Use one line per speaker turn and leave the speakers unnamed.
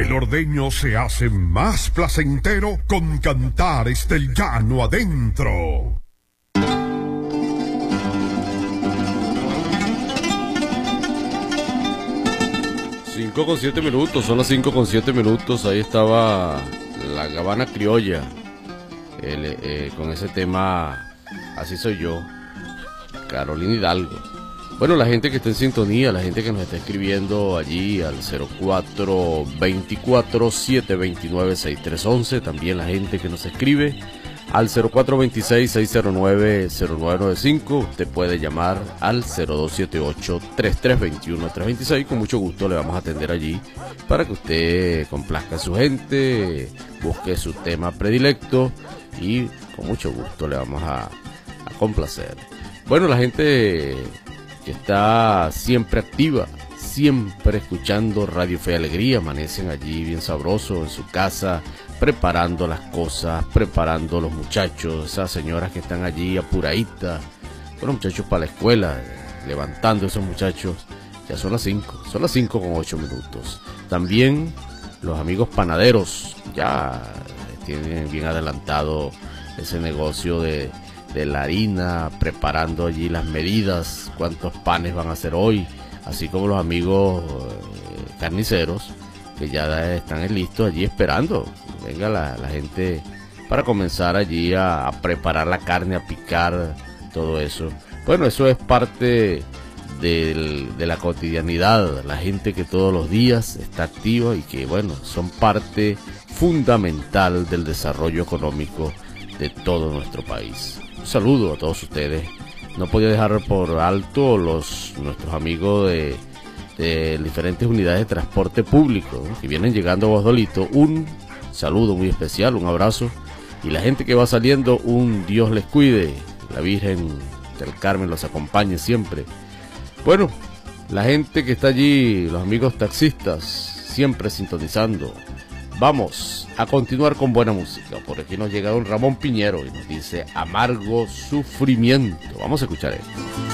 El ordeño se hace más placentero con cantares del llano adentro.
5:07, son las 5:07. Ahí estaba la Gabana Criolla con ese tema Así Soy Yo, Carolina Hidalgo. Bueno, la gente que está en sintonía, la gente que nos está escribiendo allí al 0424-729-6311, también la gente que nos escribe al 0426-609-0995, usted puede llamar al 0278-3321-326, con mucho gusto le vamos a atender allí para que usted complazca a su gente, busque su tema predilecto y con mucho gusto le vamos a complacer. Bueno, la gente que está siempre activa, siempre escuchando Radio Fe y Alegría, amanecen allí bien sabrosos en su casa, preparando las cosas, preparando los muchachos, esas señoras que están allí apuraditas, con los muchachos para la escuela, levantando esos muchachos. Ya son las 5:08. También los amigos panaderos ya tienen bien adelantado ese negocio de la harina, preparando allí las medidas, cuántos panes van a hacer hoy, así como los amigos carniceros que ya están listos allí esperando. Venga la gente para comenzar allí a preparar la carne, a picar, todo eso. Bueno, eso es parte de la cotidianidad, la gente que todos los días está activa y que, bueno, son parte fundamental del desarrollo económico de todo nuestro país. Un saludo a todos ustedes. No podía dejar por alto nuestros amigos de diferentes unidades de transporte público, ¿no?, que vienen llegando a Guasdolito. Un saludo muy especial, un abrazo. Y la gente que va saliendo, un Dios les cuide. La Virgen del Carmen los acompañe siempre. Bueno, la gente que está allí, los amigos taxistas, siempre sintonizando. Vamos a continuar con buena música. Por aquí nos llega don Ramón Piñero y nos dice Amargo Sufrimiento. Vamos a escuchar esto.